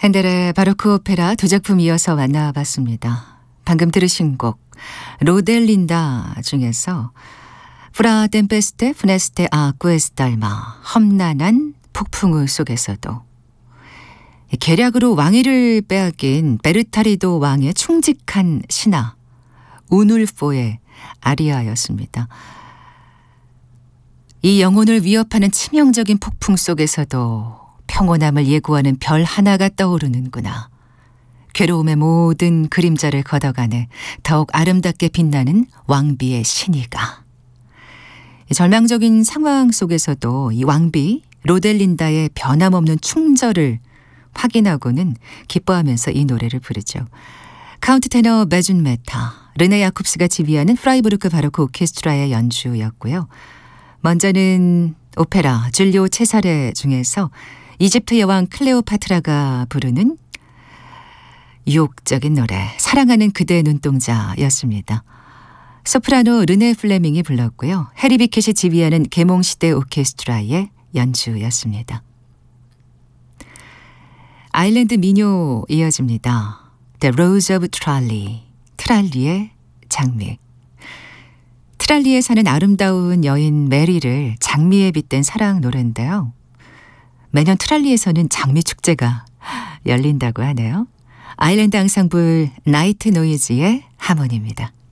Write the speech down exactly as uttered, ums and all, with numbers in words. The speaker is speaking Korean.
핸델의 바로크 오페라 두 작품 이어서 만나봤습니다. 방금 들으신 곡 로델린다 중에서 프라 템페스테 푸네스테 아 꾸에스탈마 험난한 폭풍우 속에서도 계략으로 왕위를 빼앗긴 베르타리도 왕의 충직한 신하 우눌포의 아리아였습니다. 이 영혼을 위협하는 치명적인 폭풍 속에서도 평온함을 예고하는 별 하나가 떠오르는구나. 괴로움의 모든 그림자를 걷어가네 더욱 아름답게 빛나는 왕비의 신이가. 절망적인 상황 속에서도 이 왕비 로델린다의 변함없는 충절을 확인하고는 기뻐하면서 이 노래를 부르죠. 카운트 테너 베준 메타, 르네 야콥스가 지휘하는 프라이부르크 바로크 오케스트라의 연주였고요. 먼저는 오페라 줄리오 체사레 중에서 이집트 여왕 클레오파트라가 부르는 유혹적인 노래 사랑하는 그대의 눈동자였습니다. 소프라노 르네 플레밍이 불렀고요. 해리 비켓이 지휘하는 계몽시대 오케스트라의 연주였습니다. 아일랜드 민요 이어집니다. The Rose of Tralli, 트랄리의 장미. 트랄리에 사는 아름다운 여인 메리를 장미에 빗댄 사랑 노래인데요. 매년 트랄리에서는 장미 축제가 열린다고 하네요. 아일랜드 앙상블 나이트 노이즈의 하모니입니다.